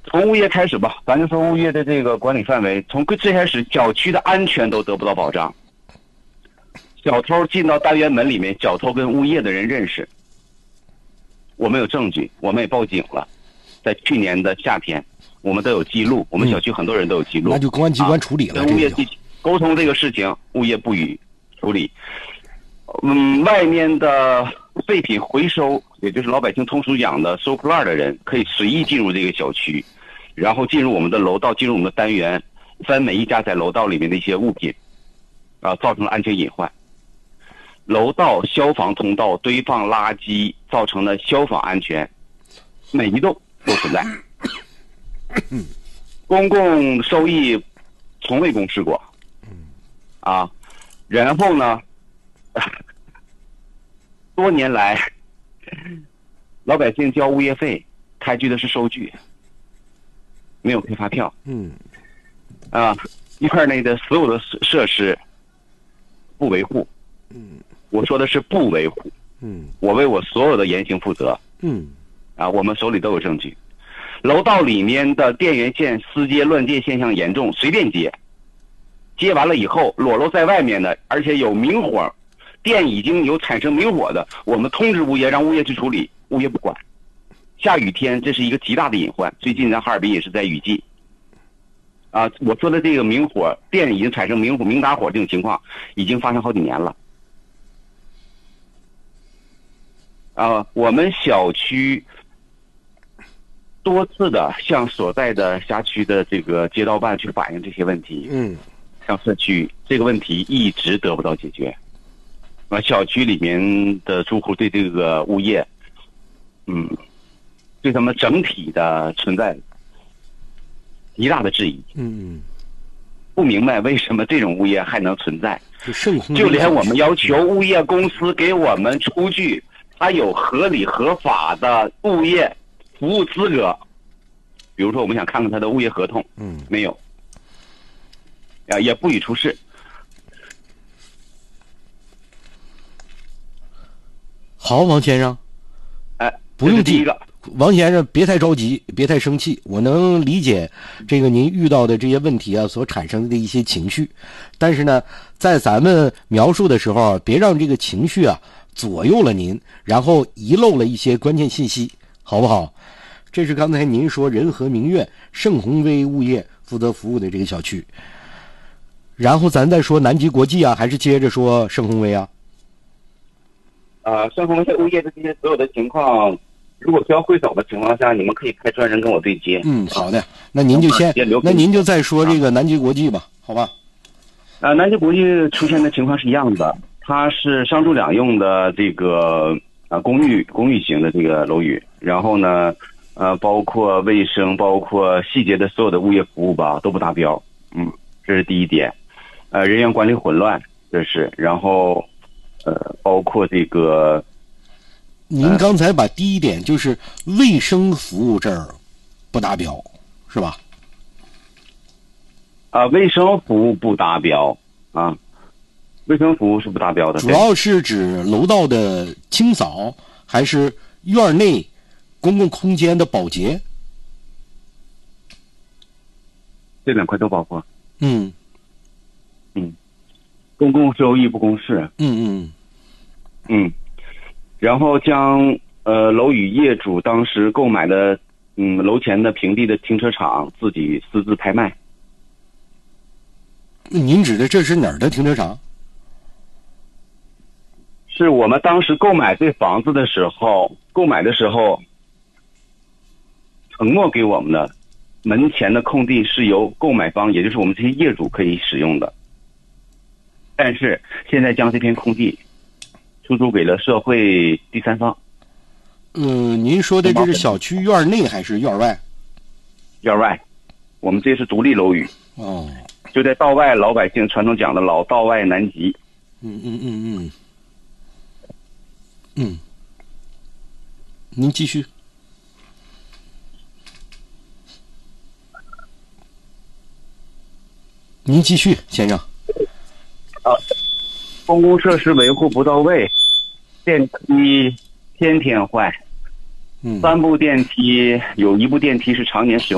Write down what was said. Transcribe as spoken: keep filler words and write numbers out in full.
从物业开始吧，咱就说物业的这个管理范围，从最开始小区的安全都得不到保障，小偷进到单元门里面，小偷跟物业的人认识，我们有证据，我们也报警了，在去年的夏天，我们都有记录，我们小区很多人都有记录， 嗯、那就公安机关处理了。 啊、跟物业沟通这个事情，物业不予处理。嗯，外面的废品回收，也就是老百姓通俗讲的收破烂的人，可以随意进入这个小区，然后进入我们的楼道，进入我们的单元，翻每一家在楼道里面的一些物品，啊，造成了安全隐患。楼道、消防通道堆放垃圾，造成了消防安全，每一栋都存在。公共收益从未公示过，啊，然后呢？多年来，老百姓交物业费，开具的是收据，没有开发票。 嗯， 啊，院内的所有的设施不维护。 嗯， 我说的是不维护。 嗯， 我为我所有的言行负责。 嗯， 啊，我们手里都有证据。楼道里面的电源线私接乱接现象严重，随便接，接完了以后裸露在外面的，而且有明火。电已经有产生明火的，我们通知物业，让物业去处理，物业不管。下雨天，这是一个极大的隐患。最近咱哈尔滨也是在雨季。啊，我说的这个明火，电已经产生明火、明打火这种情况，已经发生好几年了。啊，我们小区多次的向所在的辖区的这个街道办去反映这些问题。 嗯， 向社区这个问题一直得不到解决。啊，小区里面的住户对这个物业，嗯，对他们整体的存在极大的质疑。 嗯， 不明白为什么这种物业还能存在。 就, 就连我们要求物业公司给我们出具它有合理合法的物业服务资格，比如说我们想看看他的物业合同， 嗯， 没有，啊，也不予出示。 好，王先生， 哎， 不用第一个， 王先生别太着急，别太生气，我能理解这个您遇到的这些问题啊所产生的一些情绪，但是呢，在咱们描述的时候，别让这个情绪啊左右了您，然后遗漏了一些关键信息，好不好？这是刚才您说仁和明苑盛宏威物业负责服务的这个小区，然后咱再说南极国际啊，还是接着说盛宏威啊？ 呃，盛宏威物业的这些所有的情况，如果需要会走的情况下，你们可以派专人跟我对接。 嗯，好的，那您就先，那您就再说这个南极国际吧，好吧？ 呃，南极国际出现的情况是一样的，它是商住两用的这个呃公寓公寓型的这个楼宇，然后呢，呃，包括卫生，包括细节的所有的物业服务吧都不达标，嗯，这是第一点，呃，人员管理混乱，这是，然后。呃，包括这个， 您刚才把第一点就是卫生服务这儿不达标，是吧？ 啊，卫生服务不达标啊，卫生服务是不达标的。 主要是指楼道的清扫，还是院内公共空间的保洁？ 这两块都包括。 嗯嗯。公共收益不公示， 嗯嗯嗯，然后将呃楼宇业主当时购买的嗯楼前的平地的停车场自己私自拍卖。 您指的这是哪儿的停车场？ 是我们当时购买这房子的时候，购买的时候承诺给我们的门前的空地是由购买方，也就是我们这些业主可以使用的。但是现在将这片空地出租给了社会第三方。 嗯、呃，您说的这是小区院内还是院外？ 院外，我们这是独立楼宇。 哦， 就在道外，老百姓传统讲的老道外南极。 嗯嗯嗯嗯嗯，您继续。您继续，先生。 啊，公共设施维护不到位，电梯天天坏， 嗯， 三部电梯有一部电梯是常年使用。